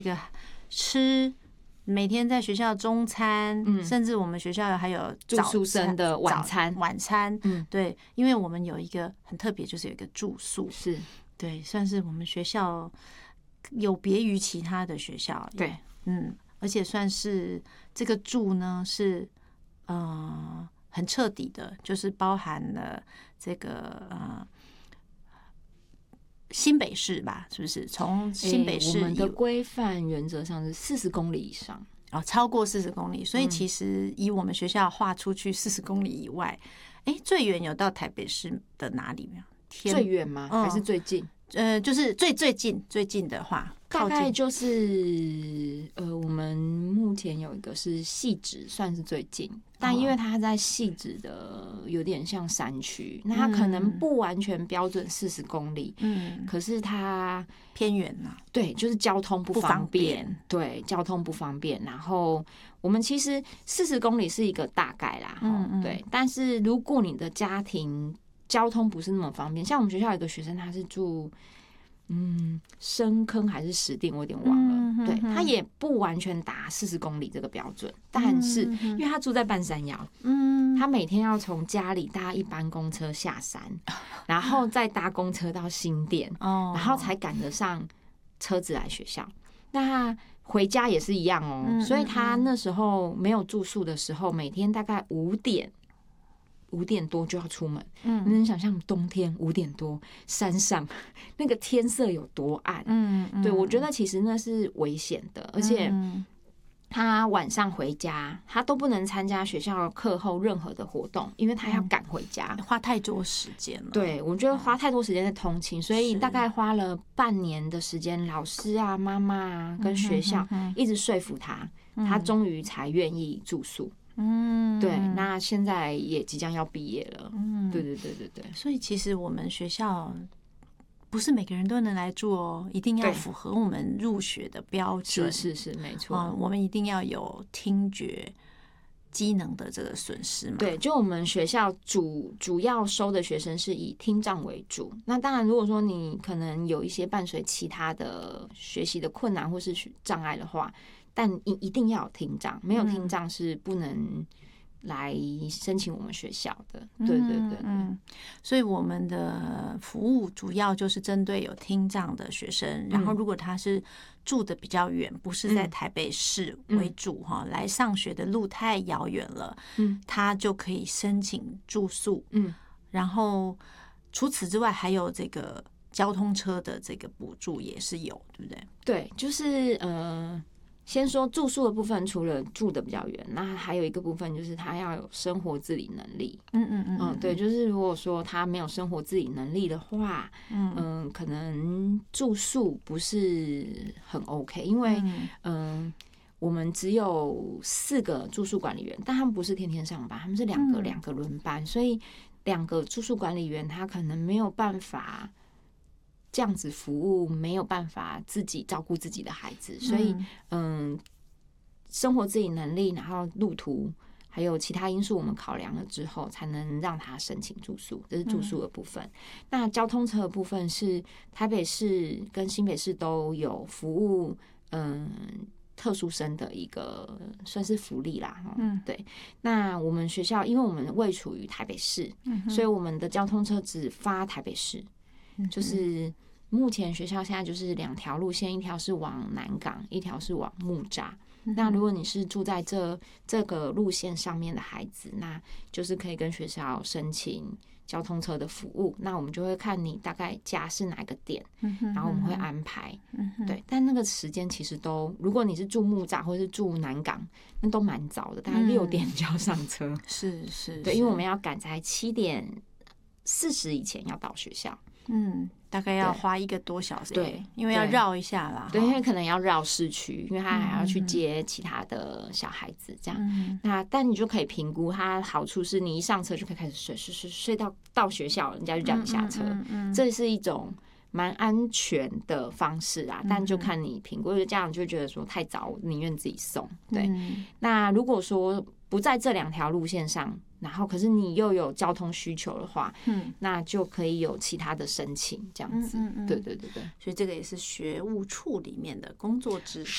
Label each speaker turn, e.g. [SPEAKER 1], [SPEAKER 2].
[SPEAKER 1] 吃每天在学校中餐，甚至我们学校还有
[SPEAKER 2] 住宿生的晚餐，
[SPEAKER 1] 对，因为我们有一个很特别，就是有一个住宿，
[SPEAKER 2] 是
[SPEAKER 1] 对，算是我们学校有别于其他的学校，
[SPEAKER 2] 对，
[SPEAKER 1] 而且算是这个住呢是很彻底的，就是包含了这个新北市吧，是不是？从新北市，
[SPEAKER 2] 我们的规范原则上是40公里以上
[SPEAKER 1] 超过40公里，所以其实以我们学校划出去40公里以外，最远有到台北市的哪里没有？
[SPEAKER 2] 最远吗？还是最近？
[SPEAKER 1] 就是最近的话，
[SPEAKER 2] 大概就是我们目前有一个是汐止，算是最近，但因为它在汐止的有点像山区，那它可能不完全标准40公里，可是它
[SPEAKER 1] 偏远啊，
[SPEAKER 2] 对，就是交通不方便，对，交通不方便。然后我们其实40公里是一个大概啦，对，但是如果你的家庭交通不是那么方便，像我们学校有一个学生，他是住深坑还是石碇，我有点忘了。对，他也不完全达40公里这个标准，但是因为他住在半山腰，他每天要从家里搭一班公车下山，然后再搭公车到新店，然后才赶得上车子来学校。那他回家也是一样哦，所以他那时候没有住宿的时候，每天大概5点多就要出门，你能想象冬天5点多山上那个天色有多暗？对，我觉得其实那是危险的，而且他晚上回家，他都不能参加学校课后任何的活动，因为他要赶回家，
[SPEAKER 1] 花太多时间了。
[SPEAKER 2] 对，我觉得花太多时间在通勤，所以大概花了半年的时间，老师啊、妈妈啊跟学校一直说服他，他终于才愿意住宿。对，那现在也即将要毕业了。对。
[SPEAKER 1] 所以其实我们学校不是每个人都能来住哦，一定要符合我们入学的标准。
[SPEAKER 2] 是，没错。
[SPEAKER 1] 我们一定要有听觉机能的这个损失嘛。
[SPEAKER 2] 对，就我们学校主要收的学生是以听障为主。那当然，如果说你可能有一些伴随其他的学习的困难或是障碍的话，但你一定要有听障，没有听障是不能来申请我们学校的。对。
[SPEAKER 1] 所以我们的服务主要就是针对有听障的学生，然后如果他是住的比较远，不是在台北市为主来上学的路太遥远了，他就可以申请住宿。然后除此之外，还有这个交通车的这个补助也是有，对不对？
[SPEAKER 2] 对，就是先说住宿的部分，除了住的比较远，那还有一个部分就是他要有生活自理能力。对，就是如果说他没有生活自理能力的话，可能住宿不是很 OK， 因为我们只有4个住宿管理员，但他们不是天天上班，他们是两个轮班，所以2个住宿管理员他可能没有办法这样子服务，没有办法自己照顾自己的孩子，所以生活自理能力，然后路途还有其他因素我们考量了之后，才能让他申请住宿，这是住宿的部分。那交通车的部分是台北市跟新北市都有服务特殊生的一个算是福利啦。对。那我们学校因为我们位处于台北市，所以我们的交通车只发台北市，就是目前学校现在就是2条路线，一条是往南港，一条是往木栅。那如果你是住在这个路线上面的孩子，那就是可以跟学校申请交通车的服务。那我们就会看你大概家是哪个点，然后我们会安排。对，但那个时间其实都，如果你是住木栅或是住南港，那都蛮早的，大概6点就要上车。
[SPEAKER 1] 是，
[SPEAKER 2] 对，因为我们要赶在7点40以前要到学校。
[SPEAKER 1] 大概要花1个多小时。
[SPEAKER 2] 对，
[SPEAKER 1] 因为要绕一下啦。
[SPEAKER 2] 对，因为可能要绕市区，因为他还要去接其他的小孩子这样。那但你就可以评估，它好处是你一上车就可以开始睡到学校，人家就叫你下车。这是一种蛮安全的方式啊，但就看你评估。家长就觉得说太早，宁愿自己送。对，那如果说不在这2条路线上，然后可是你又有交通需求的话，那就可以有其他的申请这样子。对。
[SPEAKER 1] 所以这个也是学务处里面的工作之